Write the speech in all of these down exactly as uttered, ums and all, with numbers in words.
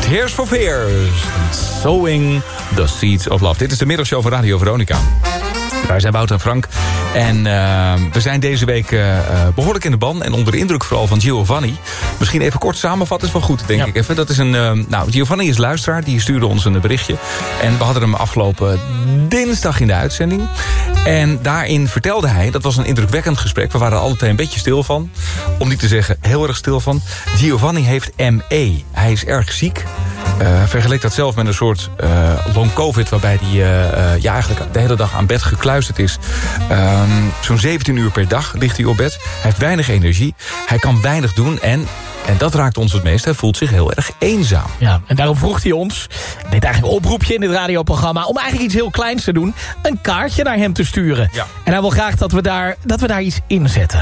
Tears for Fears. Sowing the Seeds of Love. Dit is de middagshow van Radio Veronica. Wij zijn Wout en Frank. En uh, we zijn deze week uh, behoorlijk in de ban. En onder de indruk vooral van Giovanni. Misschien even kort samenvatten is wel goed, denk ja. ik even. Dat is een, uh, nou, Giovanni is luisteraar. Die stuurde ons een berichtje. En we hadden hem afgelopen dinsdag in de uitzending. En daarin vertelde hij, dat was een indrukwekkend gesprek. We waren er altijd een beetje stil van. Om niet te zeggen heel erg stil van. Giovanni heeft M E. Hij is erg ziek. Uh, vergeleek dat zelf met een soort uh, long covid... waarbij hij uh, uh, ja, eigenlijk de hele dag aan bed gekluisterd is. Um, zo'n zeventien uur per dag ligt hij op bed. Hij heeft weinig energie. Hij kan weinig doen en... En dat raakt ons het meest. Hij voelt zich heel erg eenzaam. Ja, en daarom vroeg hij ons, deed eigenlijk een oproepje in dit radioprogramma... om eigenlijk iets heel kleins te doen. Een kaartje naar hem te sturen. Ja. En hij wil graag dat we daar, dat we daar iets in zetten.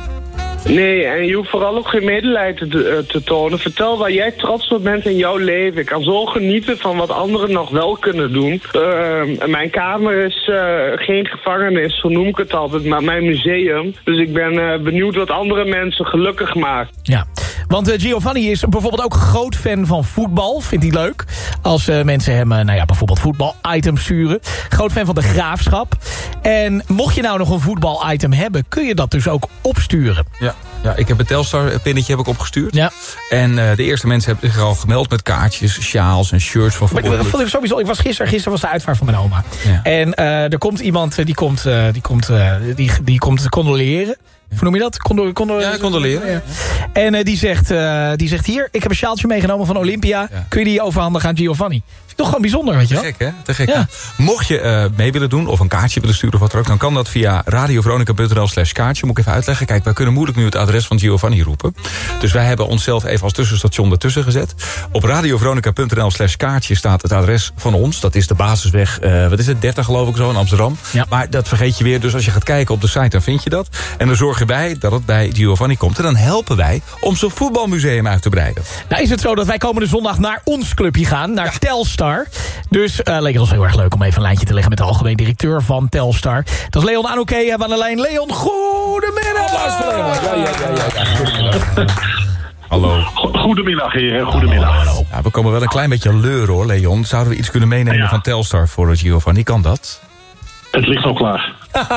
Nee, en je hoeft vooral ook geen medelijden te, te tonen. Vertel waar jij trots op bent in jouw leven. Ik kan zo genieten van wat anderen nog wel kunnen doen. Uh, mijn kamer is uh, geen gevangenis, zo noem ik het altijd, maar mijn museum. Dus ik ben uh, benieuwd wat andere mensen gelukkig maakt. Ja, want uh, Giovanni is bijvoorbeeld ook een groot fan van voetbal. Vindt hij leuk als uh, mensen hem uh, nou ja, bijvoorbeeld voetbal-items sturen. Groot fan van de Graafschap. En mocht je nou nog een voetbal-item hebben, kun je dat dus ook opsturen. Ja. Ja, ik heb een Telstar-pinnetje heb ik opgestuurd. Ja. En uh, de eerste mensen hebben zich al gemeld met kaartjes, sjaals en shirts van voetbal. Dat vond ik sowieso. Ik was gisteren, gisteren was de uitvaart van mijn oma. Ja. En uh, er komt iemand die komt, uh, die komt, uh, die, die komt condoleren. Hoe noem je dat? Condo, condo, ja, condoleren. Ja. En uh, die, zegt, uh, die zegt hier, ik heb een sjaaltje meegenomen van Olympia. Ja. Kun je die overhandigen aan Giovanni? Vind ik toch gewoon bijzonder, weet je wel? Te gek, hè? Te gek. Ja. Mocht je uh, mee willen doen of een kaartje willen sturen of wat er ook... dan kan dat via radioveronica.nl slash kaartje. Moet ik even uitleggen. Kijk, wij kunnen moeilijk nu het adres van Giovanni roepen. Dus wij hebben onszelf even als tussenstation ertussen gezet. Op radioveronica.nl slash kaartje staat het adres van ons. Dat is de basisweg, uh, wat is het, dertig geloof ik zo in Amsterdam. Ja. Maar dat vergeet je weer. Dus als je gaat kijken op de site, dan vind je dat. En dan zorgen wij dat het bij Giovanni komt. En dan helpen wij om zijn voetbalmuseum uit te breiden. Nou is het zo dat wij komende zondag naar ons clubje gaan. Naar ja. Telstar. Dus uh, leek het ons heel erg leuk om even een lijntje te leggen met de algemeen directeur van Telstar. Dat is Leon Anoké. Hebben we aan de lijn. Leon, goedemiddag! Applaus voor Leon. Ja, ja, ja, ja, ja. Goedemiddag. Hallo. Goedemiddag, heren. Goedemiddag. Hallo, hallo. Ja, we komen wel een klein beetje leuren, hoor, Leon. Zouden we iets kunnen meenemen ja. van Telstar voor Giovanni? Kan dat? Het ligt al klaar.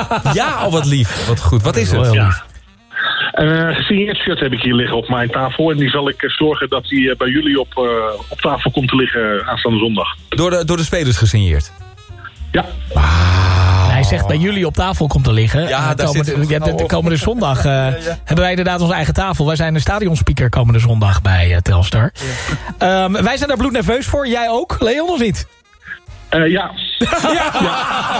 Ja, oh, wat lief. Wat goed. Wat is het? Ja. Een uh, gesigneerd shirt heb ik hier liggen op mijn tafel. En die zal ik uh, zorgen dat die uh, bij jullie op, uh, op tafel komt te liggen aanstaande zondag. Door de, door de spelers gesigneerd? Ja. Wow. Hij zegt bij jullie op tafel komt te liggen. Ja, uh, daar komende, zit ja, de, de komende zondag uh, ja, ja. hebben wij inderdaad onze eigen tafel. Wij zijn de stadionspeaker komende zondag bij uh, Telstar. Ja. Um, wij zijn daar bloednerveus voor. Jij ook, Leon, of niet? Uh, ja. ja. ja.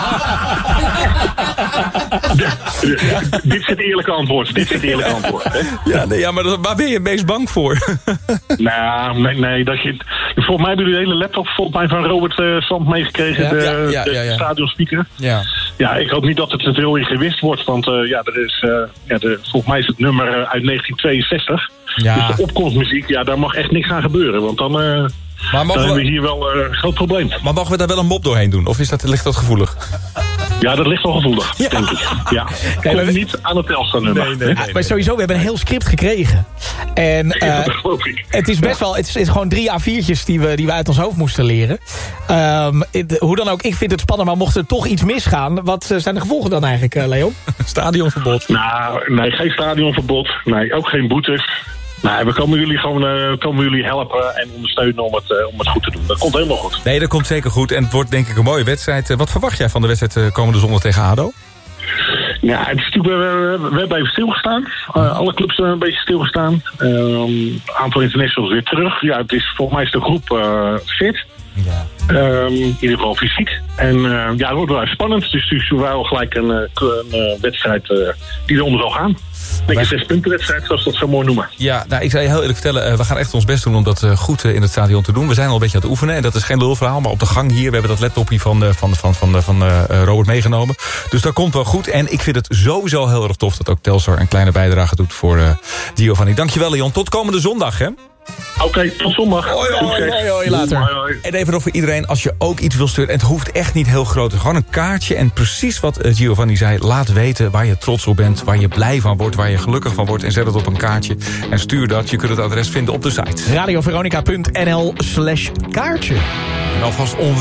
Dit is het eerlijke antwoord. Dit is het eerlijke antwoord. Hè? Ja, nee, ja, maar dat, waar ben je het meest bang voor? nou, nee, nee. Dat je, volgens mij hebben jullie de hele laptop volgens mij van Robert uh, Sand meegekregen. Ja, de, ja, ja, ja, ja. de stadionspeaker. Ja. Ja, ik hoop niet dat het te veel in gewist wordt. Want uh, ja, er is, uh, ja, de, volgens mij is het nummer uh, uit negentien tweeënzestig. Ja. Dus de opkomstmuziek, ja, daar mag echt niks aan gebeuren. Want dan... Uh, Maar dan hebben we hier wel uh, een groot probleem. Maar mogen we daar wel een mop doorheen doen? Of is dat, ligt dat gevoelig? Ja, dat ligt wel gevoelig, ja. denk ik. Ja. Nee, Komt niet aan het Telstar-nummer. Nee, nee, nee, nee, maar sowieso, we hebben een heel script gekregen. En uh, ja, dat geloof ik. Het is best wel, het is, het is gewoon drie A viertjes die we, die we uit ons hoofd moesten leren. Um, het, hoe dan ook, ik vind het spannend, maar mocht er toch iets misgaan, wat zijn de gevolgen dan eigenlijk, uh, Leon? Stadionverbod. Nou, nee, geen stadionverbod. Nee, ook geen boetes. Nou, we komen jullie gewoon uh, komen jullie helpen en ondersteunen om het, uh, om het goed te doen. Dat komt helemaal goed. Nee, dat komt zeker goed. En het wordt denk ik een mooie wedstrijd. Uh, wat verwacht jij van de wedstrijd uh, komende zondag tegen A D O? Ja, het is natuurlijk, we, we hebben even stilgestaan. Uh, alle clubs hebben een beetje stilgestaan. Een um, aantal internationals weer terug. Ja, het is, volgens mij is de groep uh, fit. Ja. Um, in ieder geval fysiek. En uh, ja, het wordt wel even spannend. Dus het is wel gelijk een, een, een wedstrijd uh, die eronder zal gaan. Denk een zes-punten-wedstrijd, zoals dat zo mooi noemen. Ja, nou, ik zou je heel eerlijk vertellen, uh, we gaan echt ons best doen om dat uh, goed uh, in het stadion te doen. We zijn al een beetje aan het oefenen en dat is geen lulverhaal, maar op de gang hier, we hebben dat laptopje van, uh, van, van, van, van uh, Robert meegenomen. Dus dat komt wel goed en ik vind het sowieso heel erg tof dat ook Telstar een kleine bijdrage doet voor uh, Giovanni. Dankjewel, Leon. Tot komende zondag, hè? Oké, okay, tot zondag. Hoi, hoi, hoi, hoi, later. Hoi, hoi. En even nog voor iedereen, als je ook iets wil sturen... en het hoeft echt niet heel groot, gewoon een kaartje... en precies wat Giovanni zei, laat weten waar je trots op bent... waar je blij van wordt, waar je gelukkig van wordt... en zet het op een kaartje en stuur dat. Je kunt het adres vinden op de site. radioveronica punt n l slash kaartje. En alvast onwijs